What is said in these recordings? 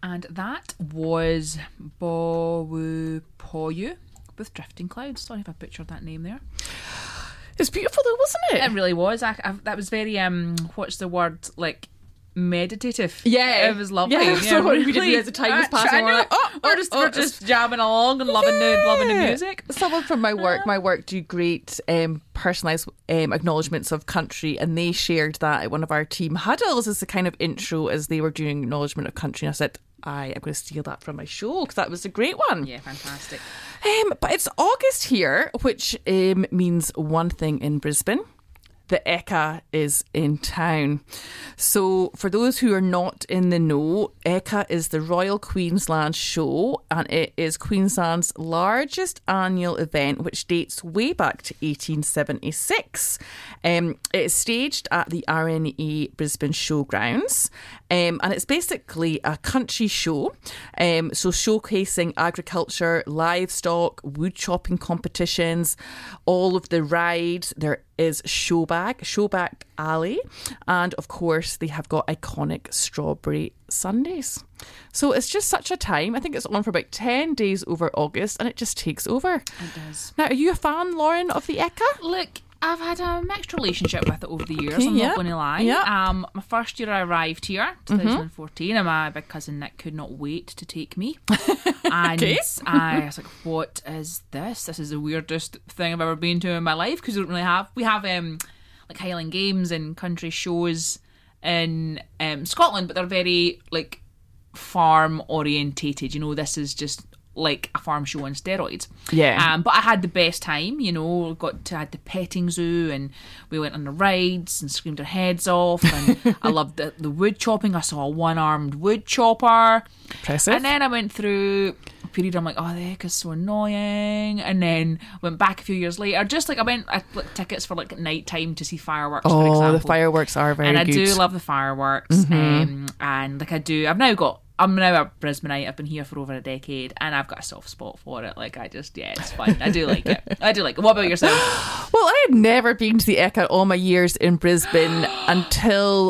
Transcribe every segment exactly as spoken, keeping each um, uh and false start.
and that was Bowupoyu with Drifting Clouds. Sorry if I butchered that name there. It's beautiful though, wasn't it? It really was. I, I, that was very, um, what's the word, like, meditative. Yeah. It was lovely. Yeah, Yeah, so really. we didn't realise the time was I- passing. I We're know. like, oh, we're oh, just, oh, we're just jamming along and loving, the, loving the music. Someone from my work, my work do great um, personalised um, acknowledgements of country, and they shared that at one of our team huddles as the kind of intro as they were doing acknowledgement of country. And I said, I am going to steal that from my show because that was a great one. Yeah, fantastic. Um, but it's August here, which um, means one thing in Brisbane. The Eka is in town. So for those who are not in the know, Eka is the Royal Queensland Show, and it is Queensland's largest annual event, which dates way back to eighteen seventy-six. Um, it is staged at the R N A Brisbane Showgrounds, um, and it's basically a country show, um, so showcasing agriculture, livestock, wood chopping competitions, all of the rides. There is Showback, Showback Alley, and of course they have got iconic strawberry sundaes. So it's just such a time. I think it's on for about ten days over August, and it just takes over. It does. Now, are you a fan, Lauren, of the Eka? Look, I've had a mixed relationship with it over the years, Okay, I'm yeah. not going to lie. Yeah. Um, my first year I arrived here, twenty fourteen, and my big cousin Nick could not wait to take me. And Okay. I was like, what is this? This is the weirdest thing I've ever been to in my life, because we don't really have, we have um, like Highland Games and country shows in um, Scotland, but they're very like farm orientated. You know, this is just like a farm show on steroids. Yeah. Um, but I had the best time, you know, got to had the petting zoo, and we went on the rides and screamed our heads off, and I loved the, the wood chopping. I saw a one-armed wood chopper. Impressive. And then I went through a period, I'm like, oh, the heck is so annoying. And then went back a few years later, just like I went, I bought tickets for like night time to see fireworks, for Oh, example. the fireworks are very And I good. do love the fireworks. Um, and like I do, I've now got, I'm now a Brisbaneite. I've been here for over a decade, and I've got a soft spot for it. Like, I just, yeah, it's fun. I do like it. I do like it. What about yourself? Well, I had never been to the Eka all my years in Brisbane until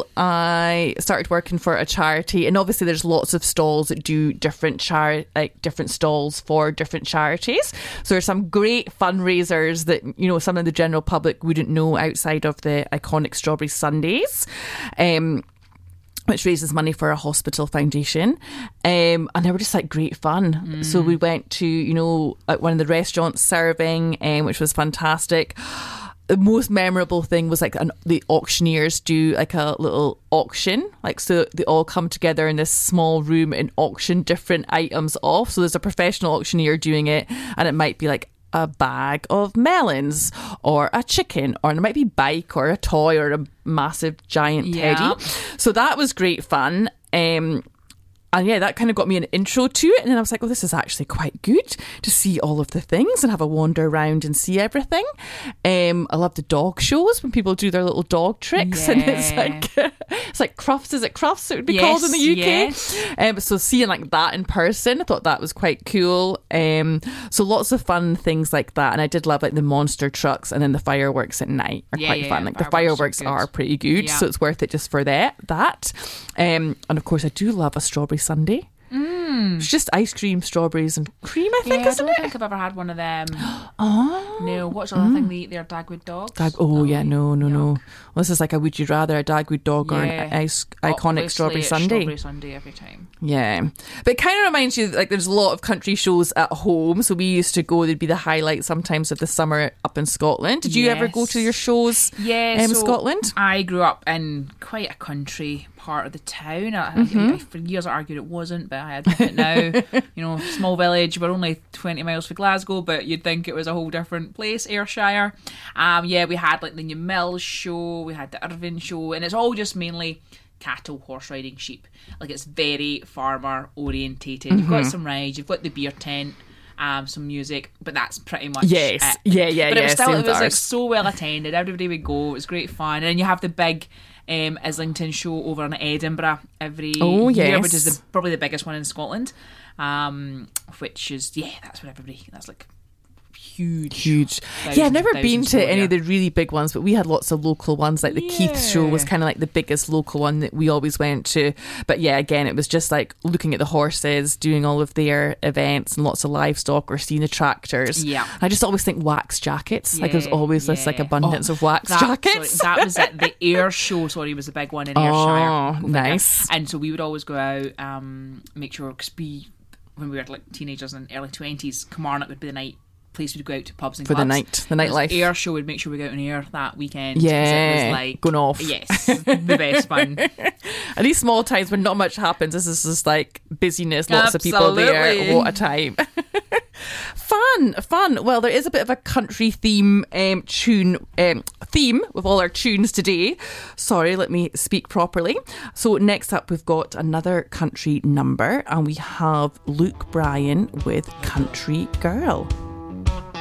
I started working for a charity, and obviously there's lots of stalls that do different chari- like different stalls for different charities. So there's some great fundraisers that, you know, some of the general public wouldn't know outside of the iconic strawberry sundaes. Um which raises money for a hospital foundation. Um, and they were just like great fun. Mm. So we went to, you know, at one of the restaurants serving, um, which was fantastic. The most memorable thing was like an, the auctioneers do like a little auction. Like, so they all come together in this small room and auction different items off. So there's a professional auctioneer doing it, and it might be like a bag of melons or a chicken, or it might be bike or a toy or a massive giant Yeah. teddy. So that was great fun. Um, and yeah, that kind of got me an intro to it. And then I was like, oh, this is actually quite good to see all of the things and have a wander around and see everything. Um, I love the dog shows when people do their little dog tricks. Yeah. And it's like, it's like Crufts, is it Crufts it would be Yes, called in the U K? yes. Um, so seeing like that in person, I thought that was quite cool. Um, so lots of fun things like that. And I did love like the monster trucks, and then the fireworks at night are Yeah, quite yeah, fun. yeah, Like the fireworks fireworks are good. are pretty good. Yeah. So it's worth it just for that. that. Um, and of course I do love a strawberry sundae. Mm. It's just ice cream, strawberries and cream, I think, Yeah, I isn't don't it? think I've ever had one of them. Oh. No, what's the other thing they eat there? Dagwood dogs? Dag- oh, yeah, no, no, no. yuck. Well, this is like a would you rather, a Dagwood dog or Yeah. an ice, iconic Obviously, strawberry it's sundae. Strawberry sundae every time. Yeah. But it kind of reminds you, like, there's a lot of country shows at home. So we used to go, they'd be the highlight sometimes of the summer up in Scotland. Did you ever go Yes. to your shows Yeah, in so Scotland? I grew up in quite a country part of the town. I, Mm-hmm. I, I, for years I argued it wasn't, but I admit it now. You know, small village, we're only twenty miles from Glasgow, but you'd think it was a whole different place, Ayrshire. Um, yeah, we had like the New Mills show, we had the Irvine show, and it's all just mainly cattle, horse riding, sheep. Like, it's very farmer orientated. You've got some rides, you've got the beer tent, um, some music, but that's pretty much Yes. it. Yeah, yeah, But it yeah, was still, same it with was like ours. so well attended. Everybody would go. It was great fun. And then you have the big um, Islington show over in Edinburgh every Oh, year, yes. which is the, probably the biggest one in Scotland. Um, which is yeah, that's what everybody. That's like huge, huge. Thousands Yeah, I've never and been thousands to go any of there. the really big ones, but we had lots of local ones. Like the Keith's show was Yeah. kind of like the biggest local one that we always went to. But yeah, again, it was just like looking at the horses, doing all of their events and lots of livestock, or seeing the tractors. Yeah. I just always think wax jackets. Like there's Yeah, always this like yeah. abundance Oh, of wax that, jackets. Sorry, that was it. The Air Show, sorry, was the big one in Oh, Ayrshire. Go figure. nice. And so we would always go out, um, make sure, because we, when we were like teenagers in early twenties, Kilmarnock would be the night place we'd go out to pubs and For the clubs. night, the Whereas nightlife. Air Show would make sure we go out on air that weekend. 'cause Yeah, it was like going off. Yes, the best fun. And these small towns when not much happens, this is just like busyness, lots of people there. Absolutely. What a time. Fun, fun. Well, there is a bit of a country theme um, tune um, theme with all our tunes today. Sorry, let me speak properly. So next up, we've got another country number, and we have Luke Bryan with Country Girl.